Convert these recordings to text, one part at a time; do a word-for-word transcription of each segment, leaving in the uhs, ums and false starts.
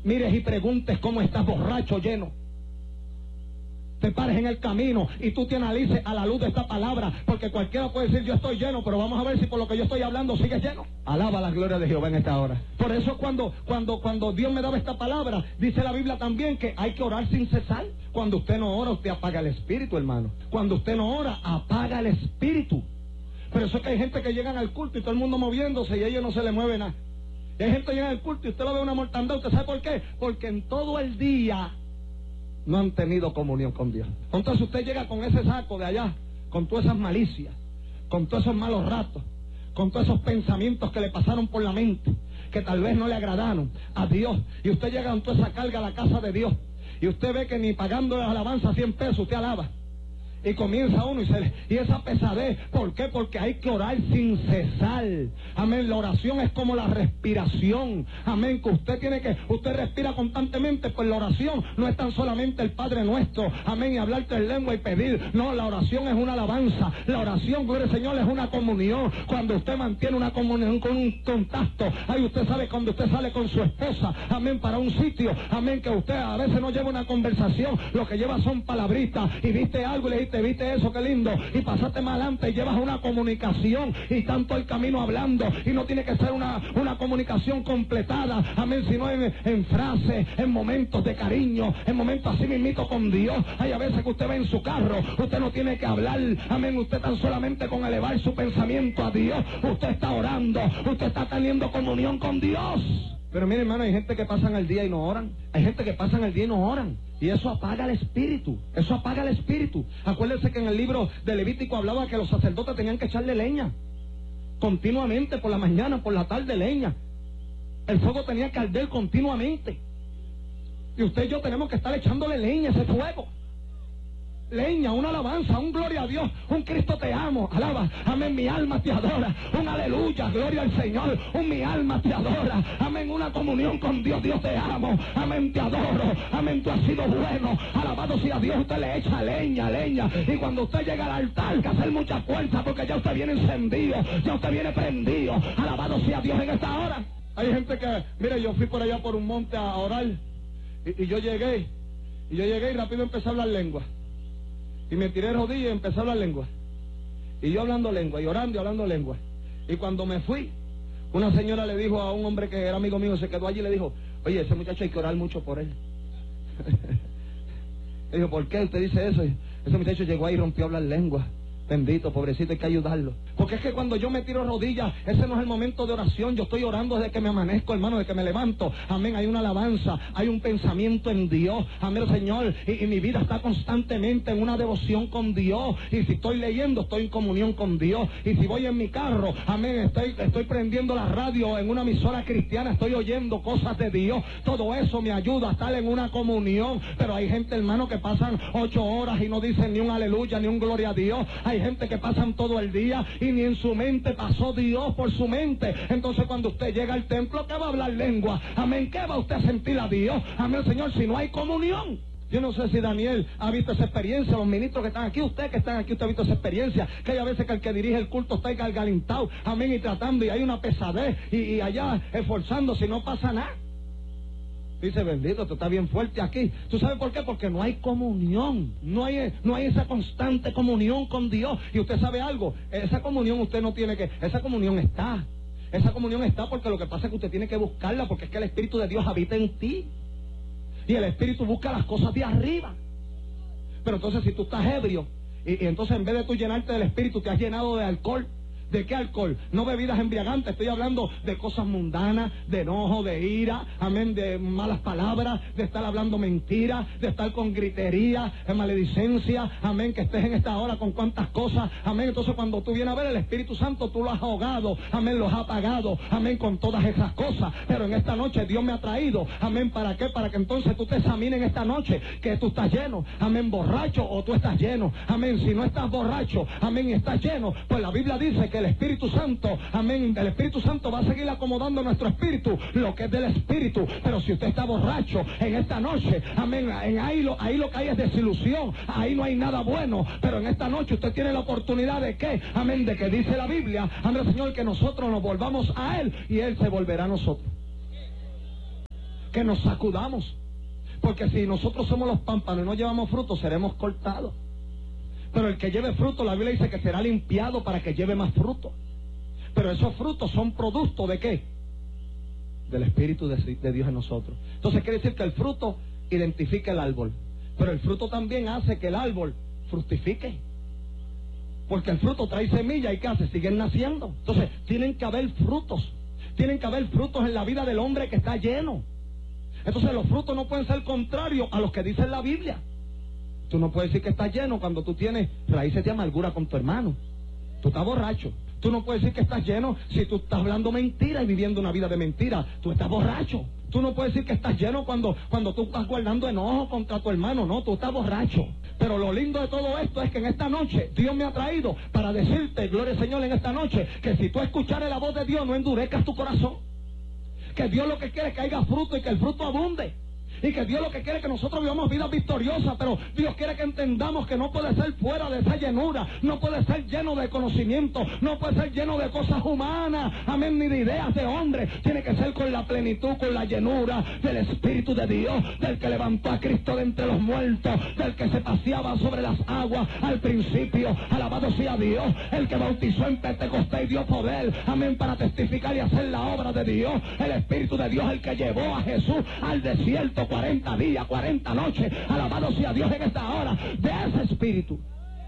mires y preguntes cómo estás borracho, lleno. Te pares en el camino y tú te analices a la luz de esta palabra, porque cualquiera puede decir yo estoy lleno, pero vamos a ver si por lo que yo estoy hablando sigues lleno. Alaba la gloria de Jehová en esta hora. Por eso cuando, cuando, cuando Dios me daba esta palabra, dice la Biblia también que hay que orar sin cesar. Cuando usted no ora, usted apaga el espíritu, hermano. Cuando usted no ora, apaga el espíritu. Pero eso es que hay gente que llegan al culto y todo el mundo moviéndose y a ellos no se le mueve nada. Y hay gente que llega al culto y usted lo ve una mortandad. ¿Usted sabe por qué? Porque en todo el día no han tenido comunión con Dios. Entonces usted llega con ese saco de allá, con todas esas malicias, con todos esos malos ratos, con todos esos pensamientos que le pasaron por la mente, que tal vez no le agradaron a Dios, y usted llega con toda esa carga a la casa de Dios, y usted ve que ni pagando la alabanza cien pesos usted alaba. Y comienza uno y se y esa pesadez, ¿por qué? Porque hay que orar sin cesar. Amén, la oración es como la respiración. Amén, que usted tiene que, usted respira constantemente, pues la oración no es tan solamente el Padre Nuestro, amén, y hablarte en lengua y pedir. No, la oración es una alabanza. La oración, gloria al Señor, es una comunión. Cuando usted mantiene una comunión con un contacto, ahí usted sabe cuando usted sale con su esposa, amén, para un sitio, amén, que usted a veces no lleva una conversación, lo que lleva son palabritas, y viste algo y le dijiste, viste eso, qué lindo, y pasaste más adelante y llevas una comunicación, y tanto el camino hablando, y no tiene que ser una, una comunicación completada, amén, sino en, en frases, en momentos de cariño, en momentos así mismito con Dios. Hay a veces que usted va en su carro, usted no tiene que hablar, amén, usted tan solamente con elevar su pensamiento a Dios, usted está orando, usted está teniendo comunión con Dios. Pero mire, hermano, hay gente que pasan el día y no oran. Hay gente que pasan el día y no oran. Y eso apaga el espíritu. Eso apaga el espíritu. Acuérdense que en el libro de Levítico hablaba que los sacerdotes tenían que echarle leña. Continuamente, por la mañana, por la tarde, leña. El fuego tenía que arder continuamente. Y usted y yo tenemos que estar echándole leña a ese fuego. Leña, una alabanza, un gloria a Dios, un Cristo te amo, alaba, amén, mi alma te adora, un aleluya, gloria al Señor, un mi alma te adora, amén, una comunión con Dios, Dios te amo, amén, te adoro, amén, tú has sido bueno, alabado sea Dios. Usted le echa leña, leña, y cuando usted llega al altar, hay que hacer mucha fuerza, porque ya usted viene encendido, ya usted viene prendido, alabado sea Dios en esta hora. Hay gente que, mire, yo fui por allá por un monte a orar, y, y yo llegué, y yo llegué y rápido empecé a hablar lengua. Y me tiré rodillas y empecé a hablar lengua. Y yo hablando lengua, y orando y hablando lengua. Y cuando me fui, una señora le dijo a un hombre que era amigo mío, se quedó allí y le dijo, oye, ese muchacho hay que orar mucho por él. Le dijo, ¿por qué usted dice eso? Y ese muchacho llegó ahí y rompió a hablar lengua. Bendito, pobrecito, hay que ayudarlo. Porque es que cuando yo me tiro rodillas, ese no es el momento de oración. Yo estoy orando desde que me amanezco, hermano, desde que me levanto. Amén, hay una alabanza, hay un pensamiento en Dios. Amén, Señor. Y, y mi vida está constantemente en una devoción con Dios. Y si estoy leyendo, estoy en comunión con Dios. Y si voy en mi carro, amén, estoy, estoy prendiendo la radio en una emisora cristiana, estoy oyendo cosas de Dios. Todo eso me ayuda a estar en una comunión. Pero hay gente, hermano, que pasan ocho horas y no dicen ni un aleluya, ni un gloria a Dios. Hay gente que pasan todo el día y ni en su mente pasó Dios por su mente. Entonces cuando usted llega al templo, ¿qué va a hablar lengua? Amén, ¿qué va usted a sentir a Dios? Amén, Señor, si no hay comunión. Yo no sé si Daniel ha visto esa experiencia, los ministros que están aquí, usted que están aquí, usted ha visto esa experiencia, que hay a veces que el que dirige el culto está gargalintado, amén, y tratando, y hay una pesadez, y, y allá esforzándose y no pasa nada. Dice, bendito, tú estás bien fuerte aquí. ¿Tú sabes por qué? Porque no hay comunión. No hay, no hay esa constante comunión con Dios. Y usted sabe algo, esa comunión usted no tiene que... Esa comunión está. Esa comunión está porque lo que pasa es que usted tiene que buscarla, porque es que el Espíritu de Dios habita en ti. Y el Espíritu busca las cosas de arriba. Pero entonces si tú estás ebrio, y, y entonces en vez de tú llenarte del Espíritu, te has llenado de alcohol. ¿De qué alcohol? No bebidas embriagantes, estoy hablando de cosas mundanas, de enojo, de ira, amén, de malas palabras, de estar hablando mentiras, de estar con gritería, de maledicencia, amén, que estés en esta hora con cuantas cosas, amén. Entonces cuando tú vienes a ver el Espíritu Santo, tú lo has ahogado, amén, lo has apagado, amén, con todas esas cosas. Pero en esta noche Dios me ha traído, amén, ¿para qué? Para que entonces tú te examines en esta noche, que tú estás lleno, amén, borracho o tú estás lleno, amén. Si no estás borracho, amén, y estás lleno, pues la Biblia dice que el Espíritu Santo, amén, el Espíritu Santo va a seguir acomodando nuestro espíritu, lo que es del Espíritu. Pero si usted está borracho en esta noche, amén, en ahí, lo, ahí lo que hay es desilusión, ahí no hay nada bueno. Pero en esta noche usted tiene la oportunidad de que, amén, de que dice la Biblia, amén, Señor, que nosotros nos volvamos a Él y Él se volverá a nosotros. que nos sacudamos. Porque si nosotros somos los pámpanos y no llevamos fruto, seremos cortados. Pero el que lleve fruto, la Biblia dice que será limpiado para que lleve más fruto. Pero esos frutos son producto ¿de qué? Del Espíritu de, de Dios en nosotros. Entonces quiere decir que el fruto identifica el árbol. Pero el fruto también hace que el árbol fructifique. Porque el fruto trae semilla y ¿qué hace? Siguen naciendo. Entonces tienen que haber frutos. Tienen que haber frutos en la vida del hombre que está lleno. Entonces los frutos no pueden ser contrarios a los que dice la Biblia. Tú no puedes decir que estás lleno cuando tú tienes raíces de amargura con tu hermano. Tú estás borracho. Tú no puedes decir que estás lleno si tú estás hablando mentira y viviendo una vida de mentira. Tú estás borracho. Tú no puedes decir que estás lleno cuando, cuando tú estás guardando enojo contra tu hermano. No, tú estás borracho. Pero lo lindo de todo esto es que en esta noche Dios me ha traído para decirte, gloria al Señor, en esta noche, que si tú escuchares la voz de Dios, no endurezcas tu corazón. Que Dios lo que quiere es que haya fruto y que el fruto abunde. Y que Dios lo que quiere es que nosotros vivamos vidas victoriosas, pero Dios quiere que entendamos que no puede ser fuera de esa llenura, no puede ser lleno de conocimiento, no puede ser lleno de cosas humanas, amén, ni de ideas de hombre. Tiene que ser con la plenitud, con la llenura del Espíritu de Dios, del que levantó a Cristo de entre los muertos, del que se paseaba sobre las aguas al principio, alabado sea Dios, el que bautizó en Pentecostés y dio poder, amén, para testificar y hacer la obra de Dios, el Espíritu de Dios, el que llevó a Jesús al desierto cuarenta días, cuarenta noches, alabado sea Dios en esta hora, de ese Espíritu.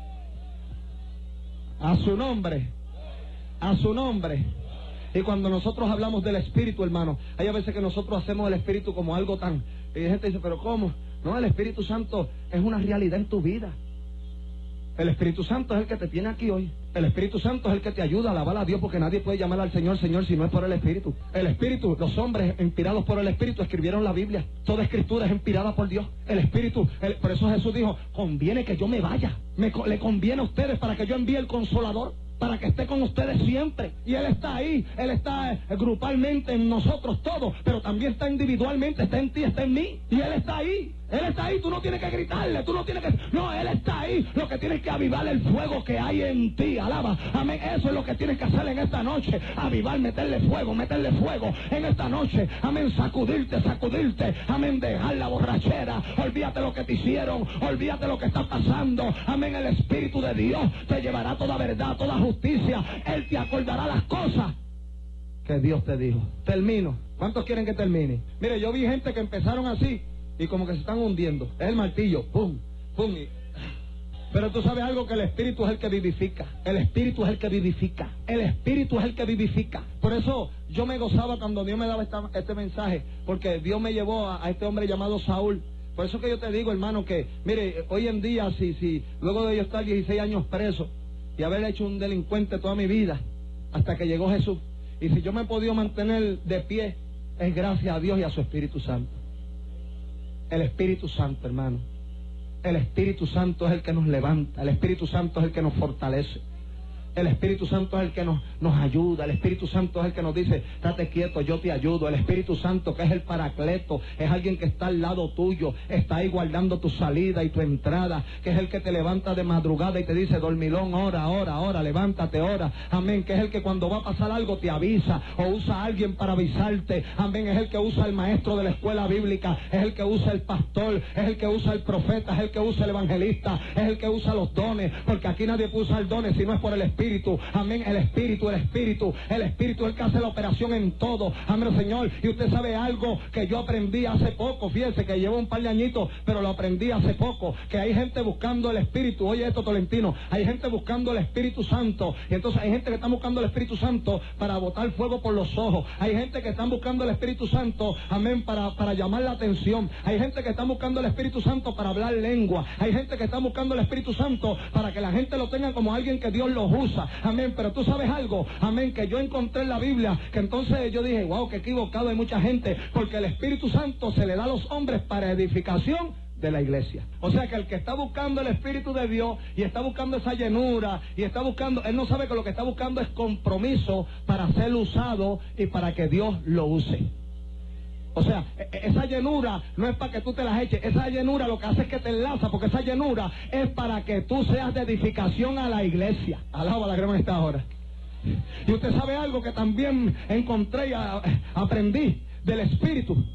A su nombre, a su nombre. Y cuando nosotros hablamos del Espíritu, hermano, hay a veces que nosotros hacemos el Espíritu como algo tan... Y la gente dice, pero ¿cómo? No, el Espíritu Santo es una realidad en tu vida. El Espíritu Santo es el que te tiene aquí hoy. El Espíritu Santo es el que te ayuda a alabar a Dios, porque nadie puede llamar al Señor Señor si no es por el Espíritu. El Espíritu, los hombres inspirados por el Espíritu escribieron la Biblia. Toda escritura es inspirada por Dios. El Espíritu, el, por eso Jesús dijo, conviene que yo me vaya. Me, le conviene a ustedes para que yo envíe el Consolador, para que esté con ustedes siempre. Y Él está ahí, Él está eh, grupalmente en nosotros todos, pero también está individualmente, está en ti, está en mí. Y Él está ahí, Él está ahí, tú no tienes que gritarle, tú no tienes que... No, Él está ahí, lo que tienes que avivar el fuego que hay en ti, alaba, amén, eso es lo que tienes que hacer en esta noche, avivar, meterle fuego, meterle fuego en esta noche, amén, sacudirte, sacudirte, amén, dejar la borrachera, olvídate lo que te hicieron, olvídate lo que está pasando, amén, el Espíritu de Dios te llevará toda verdad, toda justicia, Él te acordará las cosas que Dios te dijo. Termino. ¿Cuántos quieren que termine? Mire, yo vi gente que empezaron así y como que se están hundiendo. Es el martillo, pum, pum. Y... Pero tú sabes algo, que el Espíritu es el que vivifica. El Espíritu es el que vivifica. El Espíritu es el que vivifica. Por eso yo me gozaba cuando Dios me daba esta, este mensaje, porque Dios me llevó a, a este hombre llamado Saúl. Por eso que yo te digo, hermano, que mire, hoy en día, si, si luego de yo estar dieciséis años preso y haber hecho un delincuente toda mi vida, hasta que llegó Jesús, y si yo me he podido mantener de pie, es gracias a Dios y a su Espíritu Santo. El Espíritu Santo, hermano. El Espíritu Santo es el que nos levanta, el Espíritu Santo es el que nos fortalece. El Espíritu Santo es el que nos, nos ayuda. El Espíritu Santo es el que nos dice, estate quieto, yo te ayudo. El Espíritu Santo, que es el paracleto, es alguien que está al lado tuyo, está ahí guardando tu salida y tu entrada, que es el que te levanta de madrugada y te dice, dormilón, ora, ora, ora, levántate, ora. Amén, que es el que cuando va a pasar algo te avisa o usa a alguien para avisarte. Amén, es el que usa el maestro de la escuela bíblica, es el que usa el pastor, es el que usa el profeta, es el que usa el evangelista, es el que usa los dones, porque aquí nadie puede usar dones si no es por el Espíritu. Espíritu, amén, el Espíritu, el Espíritu, el Espíritu es el que hace la operación en todo, amén, Señor. Y usted sabe algo que yo aprendí hace poco, fíjese que llevo un par de añitos, pero lo aprendí hace poco, que hay gente buscando el Espíritu. Oye esto, Tolentino, hay gente buscando el Espíritu Santo, y entonces hay gente que está buscando el Espíritu Santo para botar fuego por los ojos, hay gente que están buscando el Espíritu Santo, amén, para, para llamar la atención, hay gente que está buscando el Espíritu Santo para hablar lengua, hay gente que está buscando el Espíritu Santo para que la gente lo tenga como alguien que Dios lo usa. Amén, pero tú sabes algo, amén, que yo encontré en la Biblia, que entonces yo dije, wow, que equivocado hay mucha gente, porque el Espíritu Santo se le da a los hombres para edificación de la iglesia. O sea que el que está buscando el Espíritu de Dios y está buscando esa llenura y está buscando, él no sabe que lo que está buscando es compromiso para ser usado y para que Dios lo use. O sea, esa llenura no es para que tú te las eches, esa llenura lo que hace es que te enlaza, porque esa llenura es para que tú seas de edificación a la iglesia. Alaba la crema en esta hora. Y usted sabe algo que también encontré y a, aprendí del Espíritu, que,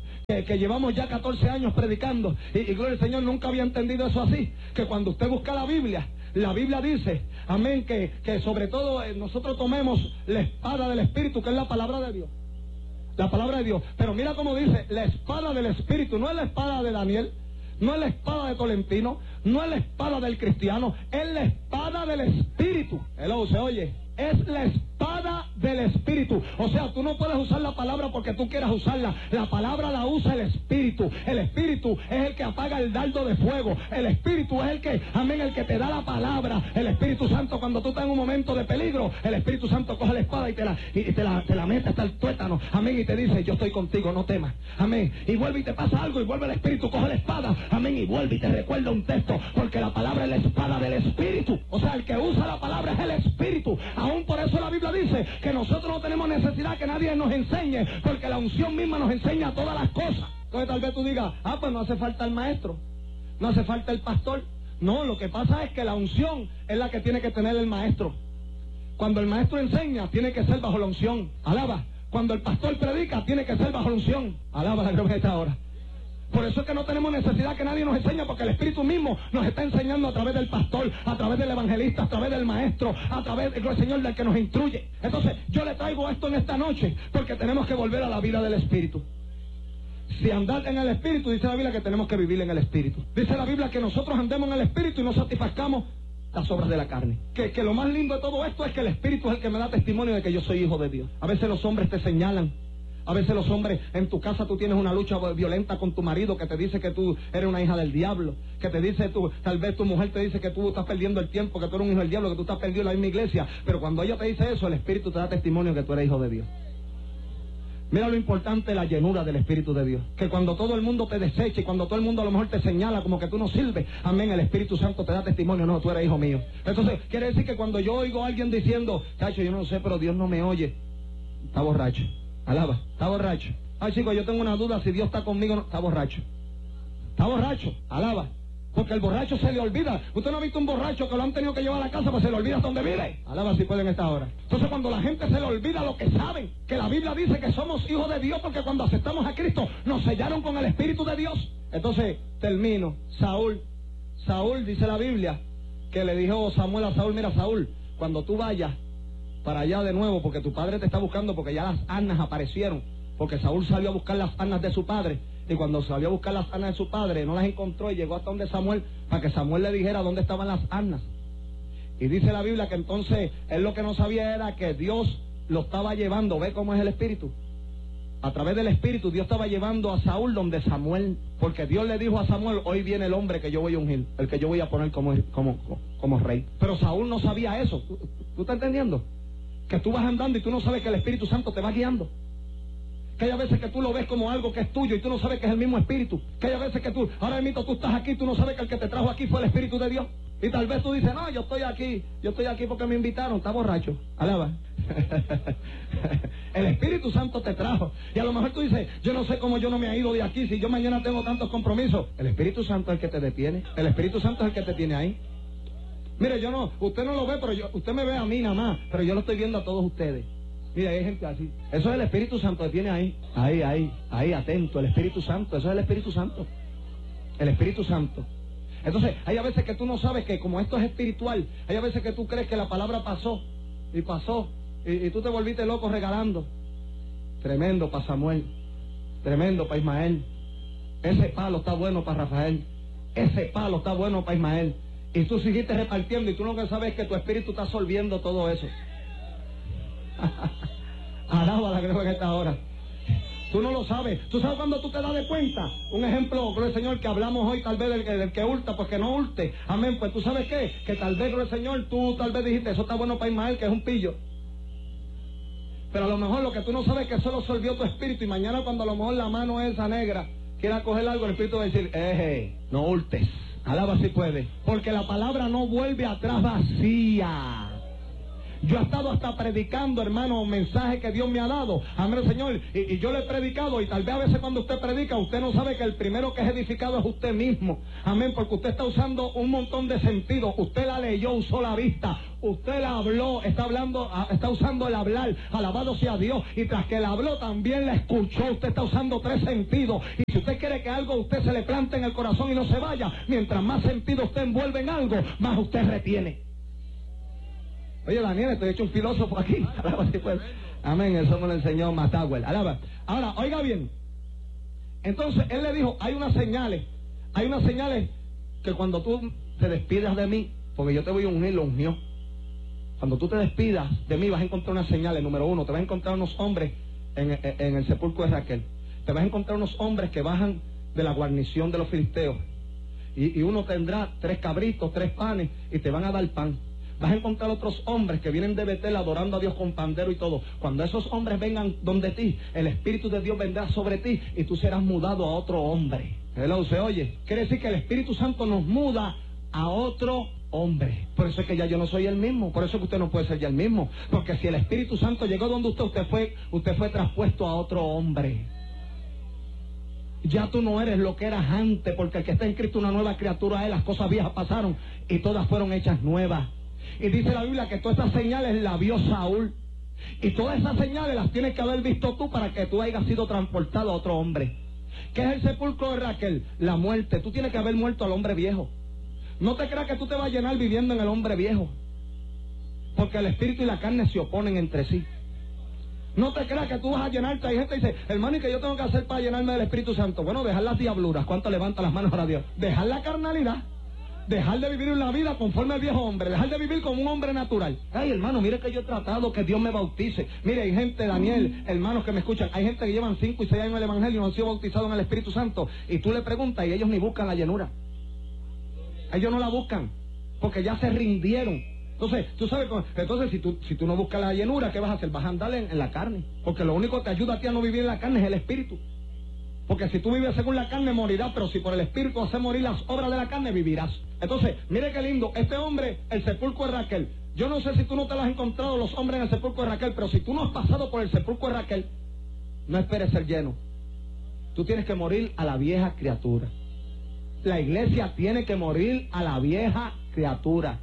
que llevamos ya catorce años predicando, y, y gloria al Señor, nunca había entendido eso así, que cuando usted busca la Biblia, la Biblia dice, amén, que, que sobre todo eh, nosotros tomemos la espada del Espíritu, que es la palabra de Dios. La palabra de Dios. Pero mira cómo dice, la espada del Espíritu, no es la espada de Daniel, no es la espada de Tolentino, no es la espada del cristiano, es la espada del Espíritu. Hello, ¿se oye? Es la espada del Espíritu. O sea, tú no puedes usar la palabra porque tú quieras usarla. La palabra la usa el Espíritu. El Espíritu es el que apaga el dardo de fuego. El Espíritu es el que, amén, el que te da la palabra. El Espíritu Santo, cuando tú estás en un momento de peligro, el Espíritu Santo coge la espada y te la, y te la, te la mete hasta el tuétano. Amén, y te dice, yo estoy contigo, no temas. Amén. Y vuelve y te pasa algo y vuelve el Espíritu, coge la espada. Amén, y vuelve y te recuerda un texto, porque la palabra es la espada del Espíritu. O sea, el que usa la palabra es el Espíritu. Aún por eso la Biblia dice que nosotros no tenemos necesidad que nadie nos enseñe, porque la unción misma nos enseña todas las cosas. Entonces tal vez tú digas, ah, pues no hace falta el maestro, no hace falta el pastor. No, lo que pasa es que la unción es la que tiene que tener el maestro. Cuando el maestro enseña, tiene que ser bajo la unción. Alaba. Cuando el pastor predica, tiene que ser bajo la unción. Alaba la gloria de esta hora. Por eso es que no tenemos necesidad que nadie nos enseñe, porque el Espíritu mismo nos está enseñando a través del pastor, a través del evangelista, a través del maestro, a través del Señor, del que nos instruye. Entonces, yo le traigo esto en esta noche, porque tenemos que volver a la vida del Espíritu. Si andar en el Espíritu, dice la Biblia que tenemos que vivir en el Espíritu. Dice la Biblia que nosotros andemos en el Espíritu y no satisfazcamos las obras de la carne. Que, que lo más lindo de todo esto es que el Espíritu es el que me da testimonio de que yo soy hijo de Dios. A veces los hombres te señalan. A veces los hombres, en tu casa tú tienes una lucha violenta con tu marido que te dice que tú eres una hija del diablo, que te dice tú, tal vez tu mujer te dice que tú estás perdiendo el tiempo, que tú eres un hijo del diablo, que tú estás perdido en la misma iglesia, pero cuando ella te dice eso, el Espíritu te da testimonio que tú eres hijo de Dios. Mira lo importante, la llenura del Espíritu de Dios, que cuando todo el mundo te desecha y cuando todo el mundo a lo mejor te señala como que tú no sirves, amén, el Espíritu Santo te da testimonio, no, tú eres hijo mío. Entonces, quiere decir que cuando yo oigo a alguien diciendo, cacho, yo no sé, pero Dios no me oye, está borracho. Alaba, está borracho. Ay, chicos, yo tengo una duda si Dios está conmigo. No, está borracho. Está borracho. Alaba. Porque el borracho se le olvida. Usted no ha visto un borracho que lo han tenido que llevar a la casa, pues se le olvida hasta dónde vive. Alaba si pueden esta hora. Entonces, cuando la gente se le olvida lo que saben, que la Biblia dice que somos hijos de Dios, porque cuando aceptamos a Cristo nos sellaron con el Espíritu de Dios. Entonces, termino. Saúl. Saúl, dice la Biblia, que le dijo Samuel a Saúl, mira, Saúl, cuando tú vayas para allá de nuevo, porque tu padre te está buscando, porque ya las arnas aparecieron, porque Saúl salió a buscar las arnas de su padre, y cuando salió a buscar las arnas de su padre, no las encontró, y llegó hasta donde Samuel, para que Samuel le dijera dónde estaban las arnas. Y dice la Biblia que entonces, él lo que no sabía era que Dios lo estaba llevando, ¿ve cómo es el Espíritu? A través del Espíritu, Dios estaba llevando a Saúl donde Samuel, porque Dios le dijo a Samuel, hoy viene el hombre que yo voy a ungir, el que yo voy a poner como, como, como rey. Pero Saúl no sabía eso, ¿tú, tú estás entendiendo? Que tú vas andando y tú no sabes que el Espíritu Santo te va guiando. Que hay veces que tú lo ves como algo que es tuyo y tú no sabes que es el mismo Espíritu. Que hay veces que tú, ahora mismo tú estás aquí y tú no sabes que el que te trajo aquí fue el Espíritu de Dios. Y tal vez tú dices, no, yo estoy aquí, yo estoy aquí porque me invitaron, está borracho. Alaba. El Espíritu Santo te trajo. Y a lo mejor tú dices, yo no sé cómo yo no me he ido de aquí, si yo mañana tengo tantos compromisos. El Espíritu Santo es el que te detiene. El Espíritu Santo es el que te tiene ahí. Mire, yo no, usted no lo ve, pero yo, usted me ve a mí nada más, pero yo lo estoy viendo a todos ustedes. Mira, hay gente así. Eso es el Espíritu Santo que tiene ahí. Ahí, ahí, ahí, atento. El Espíritu Santo, eso es el Espíritu Santo. El Espíritu Santo. Entonces, hay a veces que tú no sabes que como esto es espiritual, hay a veces que tú crees que la palabra pasó, y pasó, y, y tú te volviste loco regalando. Tremendo para Samuel, tremendo para Ismael. Ese palo está bueno para Rafael. Ese palo está bueno para Ismael. Y tú seguiste repartiendo y tú lo que sabes es que tu espíritu está absorbiendo todo eso. Alaba la gloria en esta hora. Tú no lo sabes. Tú sabes cuando tú te das de cuenta. Un ejemplo, gloria al Señor, que hablamos hoy tal vez del, del que hurta, pues que no hurte. Amén. Pues tú sabes qué, que tal vez, gloria al Señor, tú tal vez dijiste, eso está bueno para Ismael, que es un pillo. Pero a lo mejor lo que tú no sabes es que eso lo absorbió tu espíritu. Y mañana cuando a lo mejor la mano esa negra quiera coger algo, el espíritu va a decir, eje, no hurtes. Alaba si puede. Porque la palabra no vuelve atrás vacía. Yo he estado hasta predicando, hermano, un mensaje que Dios me ha dado. Amén, Señor. Y, y yo le he predicado, y tal vez a veces cuando usted predica, usted no sabe que el primero que es edificado es usted mismo. Amén, porque usted está usando un montón de sentidos. Usted la leyó, usó la vista. Usted la habló, está hablando, está usando el hablar. Alabado sea Dios. Y tras que la habló, también la escuchó. Usted está usando tres sentidos. Y si usted quiere que algo a usted se le plante en el corazón y no se vaya, mientras más sentido usted envuelve en algo, más usted retiene. Oye, Daniel, estoy hecho un filósofo aquí. Alaba si pues. Amén, eso me lo enseñó Matawel. Alaba. Ahora, oiga bien. Entonces, él le dijo, hay unas señales. Hay unas señales que cuando tú te despidas de mí, porque yo te voy a ungir, lo ungió. Cuando tú te despidas de mí vas a encontrar unas señales. Número uno, te vas a encontrar unos hombres en, en, en el sepulcro de Raquel. Te vas a encontrar unos hombres que bajan de la guarnición de los filisteos. Y, y uno tendrá tres cabritos, tres panes, y te van a dar pan. Vas a encontrar otros hombres que vienen de Betel adorando a Dios con pandero y todo. Cuando esos hombres vengan donde ti, el Espíritu de Dios vendrá sobre ti y tú serás mudado a otro hombre. Hello, ¿se oye? Quiere decir que el Espíritu Santo nos muda a otro hombre. Por eso es que ya yo no soy el mismo. Por eso es que usted no puede ser ya el mismo. Porque si el Espíritu Santo llegó donde usted, usted fue, usted fue traspuesto a otro hombre. Ya tú no eres lo que eras antes, porque el que está en Cristo una nueva criatura es. Las cosas viejas pasaron y todas fueron hechas nuevas. Y dice la Biblia que todas estas señales las vio Saúl. Y todas esas señales las tienes que haber visto tú para que tú hayas sido transportado a otro hombre. ¿Qué es el sepulcro de Raquel? La muerte. Tú tienes que haber muerto al hombre viejo. No te creas que tú te vas a llenar viviendo en el hombre viejo, porque el espíritu y la carne se oponen entre sí. No te creas que tú vas a llenarte. Hay gente que dice, hermano, ¿y qué yo tengo que hacer para llenarme del Espíritu Santo? Bueno, dejar las diabluras. ¿Cuánto levanta las manos para Dios? Dejar la carnalidad. Dejar de vivir una vida conforme al viejo hombre. Dejar de vivir como un hombre natural. Ay, hermano, mire que yo he tratado que Dios me bautice. Mire, hay gente, Daniel, hermanos que me escuchan, hay gente que llevan cinco y seis años en el Evangelio y no han sido bautizados en el Espíritu Santo. Y tú le preguntas y ellos ni buscan la llenura. Ellos no la buscan, porque ya se rindieron. Entonces, tú sabes, entonces si tú, si tú no buscas la llenura, ¿qué vas a hacer? Vas a andar en, en la carne. Porque lo único que te ayuda a ti a no vivir en la carne es el Espíritu. Porque si tú vives según la carne, morirás, pero si por el Espíritu haces morir las obras de la carne, vivirás. Entonces, mire qué lindo, este hombre, el sepulcro de Raquel. Yo no sé si tú no te lo has encontrado los hombres en el sepulcro de Raquel, pero si tú no has pasado por el sepulcro de Raquel, no esperes ser lleno. Tú tienes que morir a la vieja criatura. La iglesia tiene que morir a la vieja criatura.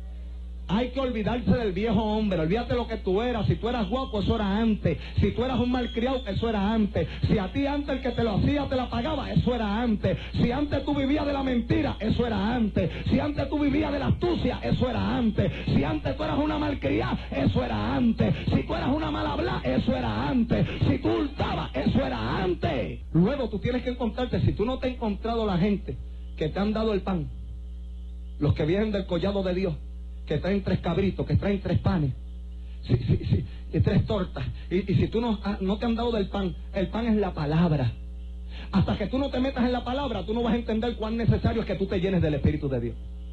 Hay que olvidarse del viejo hombre. Olvídate lo que tú eras. Si tú eras guapo, eso era antes. Si tú eras un malcriado, eso era antes. Si a ti antes el que te lo hacía te la pagaba, eso era antes. Si antes tú vivías de la mentira, eso era antes. Si antes tú vivías de la astucia, eso era antes. Si antes tú eras una malcriada, eso era antes. Si tú eras una mal hablada, eso era antes. Si tú hurtabas, eso era antes. Luego tú tienes que encontrarte, si tú no te has encontrado la gente que te han dado el pan, los que vienen del collado de Dios, que traen tres cabritos, que traen tres panes, sí, sí, sí, y tres tortas, y, y si tú no, no te han dado del pan, el pan es la palabra. Hasta que tú no te metas en la palabra, tú no vas a entender cuán necesario es que tú te llenes del Espíritu de Dios.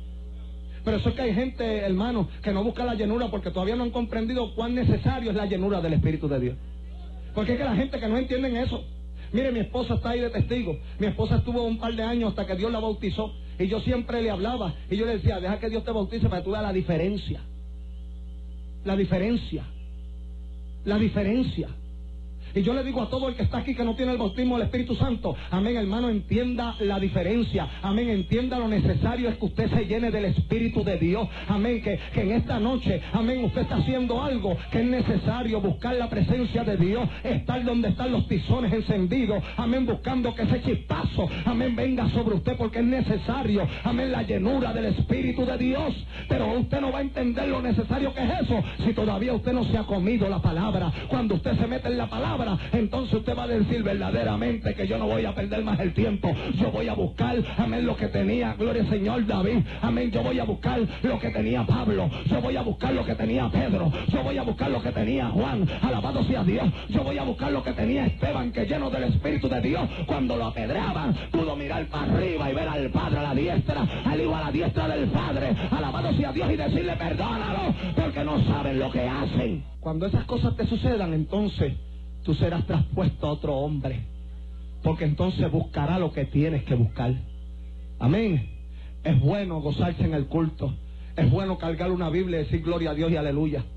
Pero eso es que hay gente, hermano, que no busca la llenura porque todavía no han comprendido cuán necesario es la llenura del Espíritu de Dios. Porque es que la gente que no entienden eso. Mire, mi esposa está ahí de testigo. Mi esposa estuvo un par de años hasta que Dios la bautizó. Y yo siempre le hablaba. Y yo le decía, deja que Dios te bautice para que tú veas la diferencia. La diferencia. La diferencia. Y yo le digo a todo el que está aquí que no tiene el bautismo del Espíritu Santo, amén, hermano, entienda la diferencia, amén, entienda lo necesario es que usted se llene del Espíritu de Dios, amén, que, que en esta noche, amén, usted está haciendo algo que es necesario, buscar la presencia de Dios, estar donde están los tizones encendidos, amén, buscando que ese chispazo, amén, venga sobre usted porque es necesario, amén, la llenura del Espíritu de Dios, pero usted no va a entender lo necesario que es eso si todavía usted no se ha comido la palabra. Cuando usted se mete en la palabra, entonces usted va a decir verdaderamente que yo no voy a perder más el tiempo, yo voy a buscar, amén, lo que tenía, gloria al Señor, David, amén, yo voy a buscar lo que tenía Pablo, yo voy a buscar lo que tenía Pedro, yo voy a buscar lo que tenía Juan, alabado sea Dios, yo voy a buscar lo que tenía Esteban, que lleno del Espíritu de Dios, cuando lo apedreaban, pudo mirar para arriba y ver al Padre a la diestra, al Hijo a la diestra del Padre, alabado sea Dios, y decirle perdónalo, porque no saben lo que hacen. Cuando esas cosas te sucedan, entonces tú serás traspuesto a otro hombre, porque entonces buscará lo que tienes que buscar. Amén. Es bueno gozarse en el culto, es bueno cargar una Biblia y decir gloria a Dios y aleluya,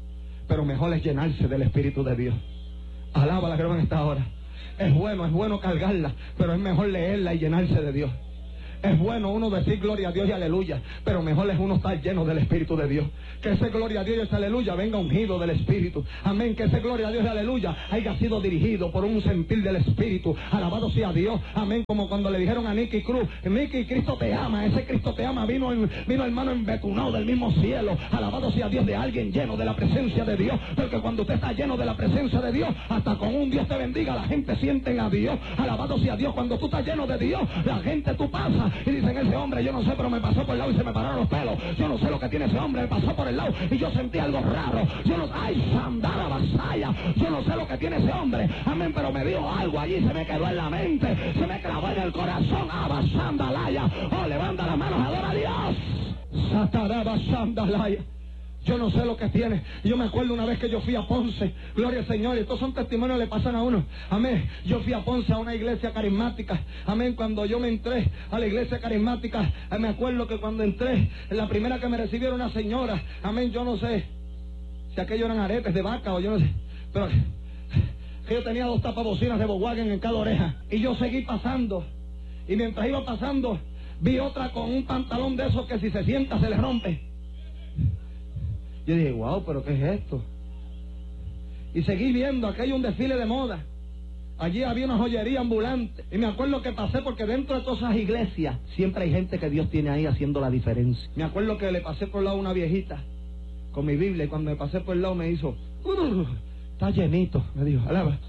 pero mejor es llenarse del Espíritu de Dios. Alaba la gloria en esta hora. Es bueno, es bueno cargarla, pero es mejor leerla y llenarse de Dios. Es bueno uno decir gloria a Dios y aleluya, pero mejor es uno estar lleno del Espíritu de Dios. Que ese gloria a Dios y ese aleluya venga ungido del Espíritu. Amén. Que ese gloria a Dios y aleluya haya sido dirigido por un sentir del Espíritu. Alabado sea Dios. Amén. Como cuando le dijeron a Nicky Cruz: Nicky, Cristo te ama. Ese Cristo te ama vino, en, vino hermano embecunado del mismo cielo. Alabado sea Dios, de alguien lleno de la presencia de Dios. Porque cuando usted está lleno de la presencia de Dios, hasta con un Dios te bendiga, la gente siente a Dios. Alabado sea Dios. Cuando tú estás lleno de Dios, la gente tú pasas y dicen: ese hombre, yo no sé, pero me pasó por el lado y se me pararon los pelos. Yo no sé lo que tiene ese hombre, me pasó por el lado y yo sentí algo raro. Yo no, ay, sandara vasalla, yo no sé lo que tiene ese hombre. Amén, pero me dio algo allí, se me quedó en la mente, se me clavó en el corazón. Abasandalaya, oh, levanta las manos, adora a Dios. Sataraba sandalaya. Yo no sé lo que tiene. Yo me acuerdo una vez que yo fui a Ponce. Gloria al Señor. Y estos son testimonios que le pasan a uno. Amén. Yo fui a Ponce a una iglesia carismática. Amén. Cuando yo me entré a la iglesia carismática, me acuerdo que cuando entré, la primera que me recibió era una señora. Amén. Yo no sé si aquello eran aretes de vaca o yo no sé. Pero que yo tenía dos tapabocinas de Volkswagen en cada oreja. Y yo seguí pasando. Y mientras iba pasando, vi otra con un pantalón de esos que si se sienta se le rompe. Yo dije: wow, pero ¿qué es esto? Y seguí viendo, aquello un desfile de moda. Allí había una joyería ambulante. Y me acuerdo que pasé, porque dentro de todas esas iglesias siempre hay gente que Dios tiene ahí haciendo la diferencia. Me acuerdo que le pasé por el lado a una viejita con mi Biblia, y cuando me pasé por el lado me hizo: uh, está llenito, me dijo, alaba.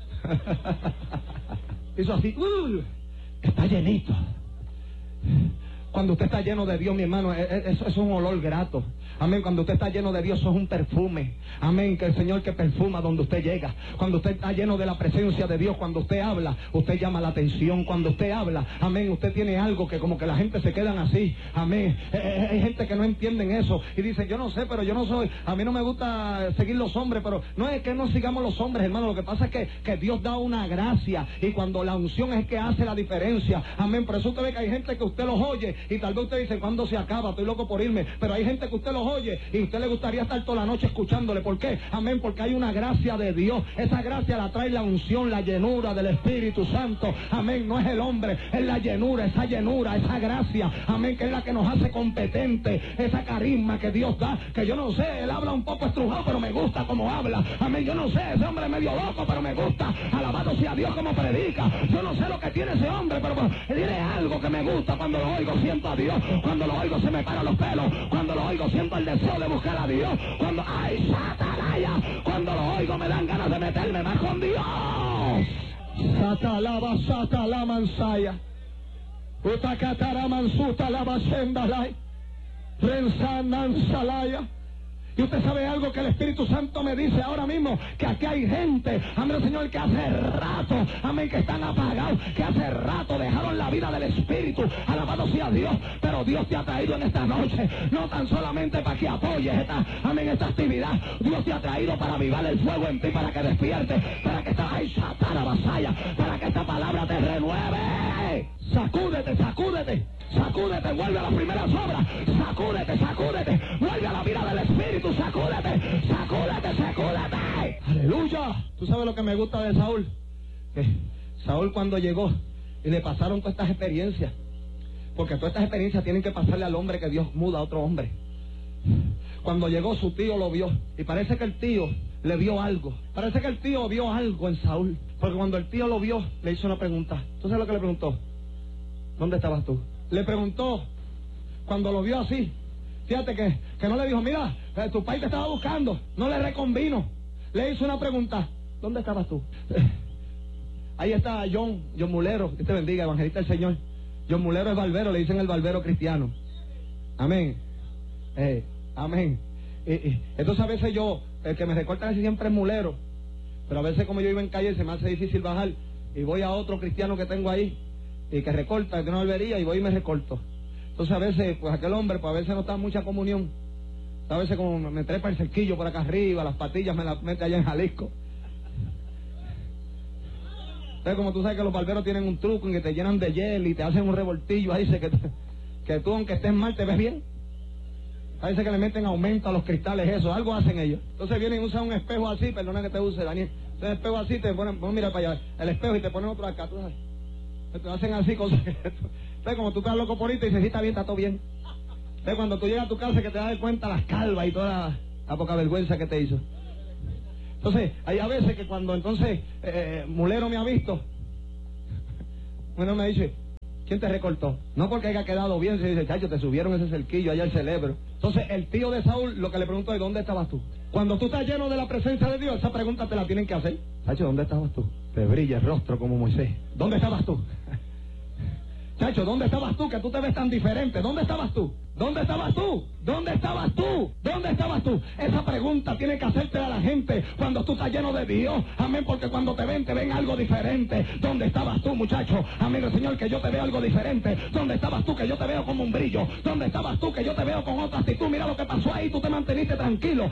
Hizo así: uh, está llenito. Cuando usted está lleno de Dios, mi hermano, eso es un olor grato. Amén. Cuando usted está lleno de Dios, eso es un perfume. Amén. Que el Señor que perfuma donde usted llega. Cuando usted está lleno de la presencia de Dios, cuando usted habla, usted llama la atención. Cuando usted habla, amén, usted tiene algo que como que la gente se quedan así. Amén. Eh, hay gente que no entienden eso y dicen: yo no sé, pero yo no soy, a mí no me gusta seguir los hombres. Pero no es que no sigamos los hombres, hermano. Lo que pasa es que, que Dios da una gracia, y cuando la unción es que hace la diferencia. Amén. Por eso usted ve que hay gente que usted los oye y tal vez usted dice: ¿cuándo se acaba? Estoy loco por irme. Pero hay gente que usted los oye y a usted le gustaría estar toda la noche escuchándole. ¿Por qué? Amén, porque hay una gracia de Dios. Esa gracia la trae la unción, la llenura del Espíritu Santo. Amén, no es el hombre, es la llenura, esa llenura, esa gracia. Amén, que es la que nos hace competentes. Esa carisma que Dios da, que yo no sé, él habla un poco estrujado, pero me gusta como habla. Amén, yo no sé, ese hombre es medio loco, pero me gusta. Alabado sea Dios como predica. Yo no sé lo que tiene ese hombre, pero, pero él tiene algo que me gusta. Cuando lo oigo siento a Dios. Cuando lo oigo se me paran los pelos. Cuando lo oigo siento el deseo de buscar a Dios. Cuando, ay, satalaya, cuando lo oigo me dan ganas de meterme más con Dios. Satalaba, satalamanzaya. Utacataramansuta lava sendalay. Renzananzalaya. Y usted sabe algo que el Espíritu Santo me dice ahora mismo, que aquí hay gente, amén, Señor, que hace rato, amén, que están apagados, que hace rato dejaron la vida del Espíritu. Alabado sea Dios. Pero Dios te ha traído en esta noche, no tan solamente para que apoyes esta, amén, esta actividad. Dios te ha traído para avivar el fuego en ti, para que despiertes, para que esta, ay, satana vasalla, para que esta palabra te renueve. Sacúdete, sacúdete, sacúdete, vuelve a las primeras obras, sacúdete, sacúdete, vuelve a la vida del Espíritu, sacúdete, sacúdete, sacúdete. Aleluya. ¿Tú sabes lo que me gusta de Saúl? Que Saúl, cuando llegó y le pasaron todas estas experiencias, porque todas estas experiencias tienen que pasarle al hombre que Dios muda a otro hombre. Cuando llegó, su tío lo vio, y parece que el tío le vio algo. Parece que el tío vio algo en Saúl, porque cuando el tío lo vio, le hizo una pregunta. ¿Tú sabes lo que le preguntó? ¿Dónde estabas tú? Le preguntó, cuando lo vio así, fíjate que, que no le dijo: mira, tu país te estaba buscando. No le reconvino. Le hizo una pregunta: ¿dónde estabas tú? Ahí está John, John Mulero, que te bendiga, evangelista del Señor. John Mulero es barbero, le dicen el barbero cristiano. Amén. Eh, amén. Y, y, entonces a veces yo, el que me recorta casi siempre es Mulero, pero a veces como yo iba en calle se me hace difícil bajar, y voy a otro cristiano que tengo ahí, y que recorta, que no volvería, y voy y me recorto. Entonces a veces, pues aquel hombre, pues a veces no está en mucha comunión. A veces como me trepa el cerquillo por acá arriba, las patillas me las mete allá en Jalisco. Entonces, como tú sabes que los barberos tienen un truco en que te llenan de hiel y te hacen un revoltillo ahí, que, te, que tú aunque estés mal te ves bien. Parece que le meten aumento a los cristales, eso, algo hacen ellos. Entonces vienen y usan un espejo así, perdona que te use, Daniel. Entonces el espejo así, te ponen, bueno, mira para allá, el espejo y te ponen otro acá, tú sabes. Te hacen así cosas que... Entonces como tú estás loco por ahí, te dices, sí, está bien, está todo bien. Entonces cuando tú llegas a tu casa que te das cuenta las calvas y toda la, la poca vergüenza que te hizo. Entonces, hay a veces que cuando entonces eh, Mulero me ha visto, bueno, me dice, ¿quién te recortó? No porque haya quedado bien, se dice, chacho, te subieron ese cerquillo allá al cerebro. Entonces, el tío de Saúl lo que le preguntó es, ¿dónde estabas tú? Cuando tú estás lleno de la presencia de Dios, esa pregunta te la tienen que hacer. Chacho, ¿dónde estabas tú? Te brilla el rostro como Moisés. ¿Dónde estabas tú? Chacho, ¿dónde estabas tú que tú te ves tan diferente? ¿Dónde estabas tú? ¿Dónde estabas tú? ¿Dónde estabas tú? ¿Dónde estabas tú? Esa pregunta tiene que hacerte a la gente cuando tú estás lleno de Dios. Amén, porque cuando te ven, te ven algo diferente. ¿Dónde estabas tú, muchacho? Amén, el Señor, que yo te veo algo diferente. ¿Dónde estabas tú, que yo te veo como un brillo? ¿Dónde estabas tú, que yo te veo con otra actitud? Mira lo que pasó ahí, tú te manteniste tranquilo.